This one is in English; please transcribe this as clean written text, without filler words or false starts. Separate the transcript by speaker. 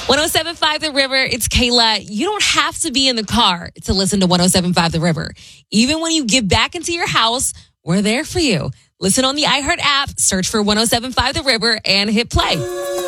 Speaker 1: 1075 The River, it's Kayla. You don't have to be in the car to listen to 1075 The River. Even when you get back into your house, we're there for you. Listen on the iHeart app, search for 1075 The River, and hit play.